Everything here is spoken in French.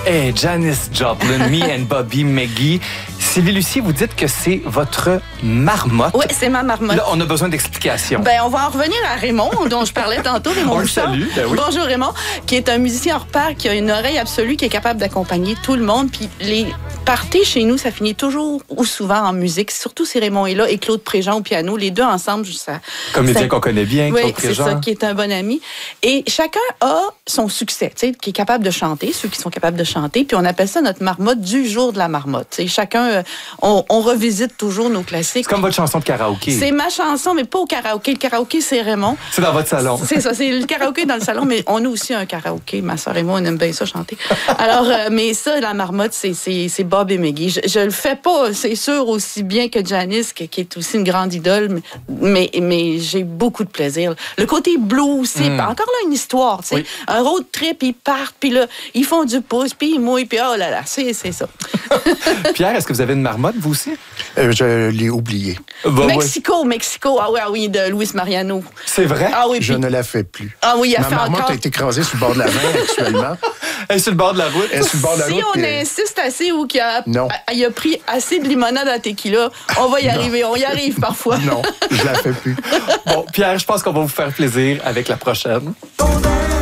Hey, Janis Joplin, Me and Bobby McGee. Sylvie Lucie, vous dites que c'est votre marmotte. Oui, c'est ma marmotte. Là, on a besoin d'explications. Ben, on va en revenir à Raymond, dont je parlais tantôt, Raymond On le Bouchard. salue, ben oui. Bonjour Raymond, qui est un musicien hors pair, qui a une oreille absolue, qui est capable d'accompagner tout le monde. Puis les parties chez nous, ça finit toujours ou souvent en musique, surtout si Raymond est là et Claude Préjean au piano. Les deux ensemble, ça... Comédien qu'on connaît bien, oui, Claude c'est Préjean. ça, qui est un bon ami. Et chacun a son succès, tu sais, qui est capable de chanter, ceux qui sont capables de chanter. Puis on appelle ça notre marmotte du jour de la marmotte. Tu sais, chacun, on revisite toujours nos classiques. C'est comme votre chanson de karaoké. C'est ma chanson, mais pas au karaoké. Le karaoké, c'est Raymond. C'est dans votre salon. C'est ça, c'est le karaoké dans le salon, mais on a aussi un karaoké. Ma soeur et moi, on aime bien ça chanter. Alors, mais ça, la marmotte, c'est Bob et Maggie. Je le fais pas, c'est sûr, aussi bien que Janis, qui est aussi une grande idole, mais j'ai beaucoup de plaisir. Le côté blues, c'est encore là une histoire, tu sais. Oui. Un road trip, ils partent, puis là, ils font du pouce, puis ils mouillent, puis oh là là, c'est ça. Pierre, est-ce que vous avez une marmotte, vous aussi? Je l'ai oublié. Bah, Mexico, ah oui, de Luis Mariano. C'est vrai? Ah oui, Je puis- ne la fais plus. Ah oui, il a Ma fait marmotte encore... a été écrasée sur le bord de la main actuellement. Elle est sur le bord de la route. Elle est sur le bord de la Si route. on puis, insiste assez ou qu'il Non. a pris assez de limonade à tequila, on va y arriver. On y arrive parfois. Non, je la fais plus. Bon, Pierre, je pense qu'on va vous faire plaisir avec la prochaine.